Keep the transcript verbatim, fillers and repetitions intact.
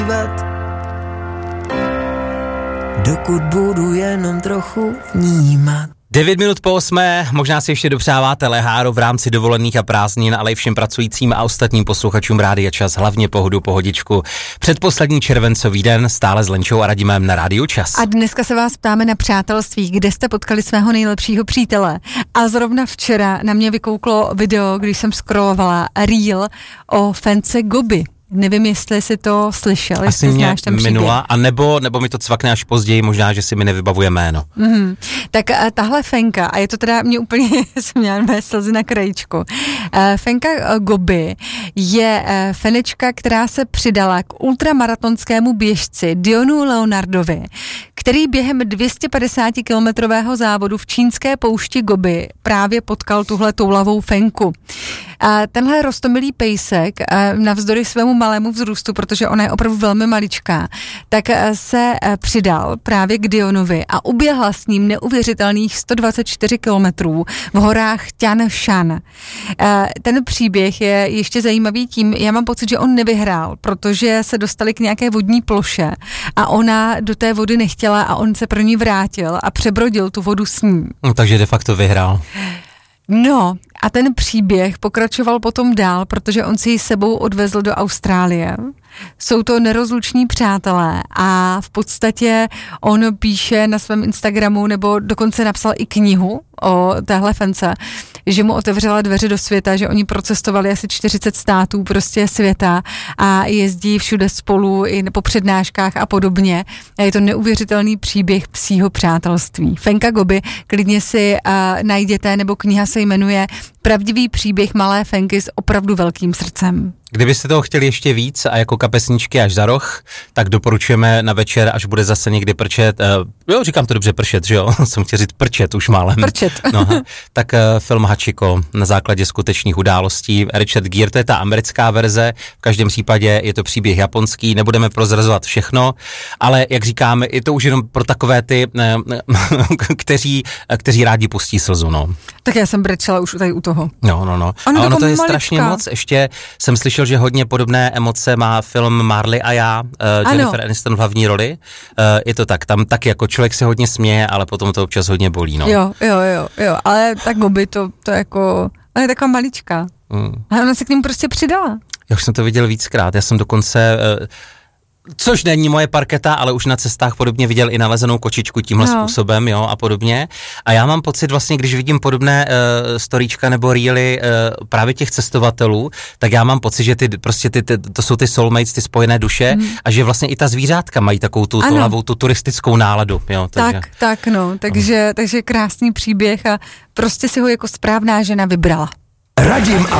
dokud budu jenom trochu vnímat. Devět minut po osmé, možná si ještě dopřáváte leháro v rámci dovolených a prázdnin, ale i všem pracujícím a ostatním posluchačům Rádia Čas, hlavně pohodu, pohodičku. Předposlední červencový den stále s Lenčou a Radimem na Rádiu Čas. A dneska se vás ptáme na přátelství, kde jste potkali svého nejlepšího přítele. A zrovna včera na mě vykouklo video, když jsem scrollovala reel o fence Gobi. Nevím, jestli jsi to slyšel, asi jestli mě znáš ten příběh. minula, a nebo, nebo mi to cvakne až později, možná, že si mi nevybavuje jméno. Mm, tak uh, tahle fenka, a je to teda, mě úplně směl mé slzy na krajičku, uh, fenka uh, Gobi je uh, fenečka, která se přidala k ultramaratonskému běžci Dionu Leonardovi, který během dvě stě padesát kilometrového závodu v čínské poušti Gobi právě potkal tuhle toulavou fenku. A tenhle roztomilý pejsek navzdory svému malému vzrůstu, protože ona je opravdu velmi maličká, tak se přidal právě k Dionovi a uběhla s ním neuvěřitelných sto dvacet čtyři kilometrů v horách Tian Shan. Ten příběh je ještě zajímavý tím, já mám pocit, že on nevyhrál, protože se dostali k nějaké vodní ploše a ona do té vody nechtěla a on se pro ní vrátil a přebrodil tu vodu s ní. No, takže de facto vyhrál. No a ten příběh pokračoval potom dál, protože on si ji sebou odvezl do Austrálie. Jsou to nerozluční přátelé a v podstatě on píše na svém Instagramu, nebo dokonce napsal i knihu o téhle fence, že mu otevřela dveře do světa, že oni procestovali asi čtyřicet států prostě světa a jezdí všude spolu i po přednáškách a podobně. A je to neuvěřitelný příběh psího přátelství. Fenka Gobi, klidně si uh, najděte, nebo kniha se jmenuje Pravdivý příběh malé fenky s opravdu velkým srdcem. Kdybyste toho chtěli ještě víc a jako kapesníčky až za roh, tak doporučujeme na večer, až bude zase někdy prčet. Uh, jo, říkám to dobře, pršet, že jo? Jsem chtěl říct prčet už málem. Prčet. No, tak uh, film Hachiko na základě skutečných událostí. Richard Gere, to je ta americká verze, v každém případě je to příběh japonský, nebudeme prozrazovat všechno, ale jak říkáme, je to už jenom pro takové ty, uh, kteří, kteří rádi pustí slzu, no. Tak já jsem brečela už tady u toho. No, no, no. Ano, a ono to je malička. strašně moc. Ještě jsem slyšel, že hodně podobné emoce má film Marley a já, uh, Jennifer Aniston v hlavní roli. Uh, je to tak, tam taky jako člověk se hodně směje, ale potom to občas hodně bolí, no. Jo, jo, jo, jo, ale tak Gobi to, to jako, ona je taková malička. Mm. Ale ona se k ním prostě přidala. Já už jsem to viděl víckrát, já jsem dokonce... Uh, Což není moje parketa, ale už na cestách podobně viděl i nalezenou kočičku tímhle no. způsobem, jo, a podobně. A já mám pocit vlastně, když vidím podobné uh, storíčka nebo reely uh, právě těch cestovatelů, tak já mám pocit, že ty prostě ty, ty, to jsou ty soulmates, ty spojené duše mm. a že vlastně i ta zvířátka mají takovou tu, tu, hlavou, tu turistickou náladu, jo. Takže. Tak, tak, no, takže, takže krásný příběh a prostě si ho jako správná žena vybrala. Radim a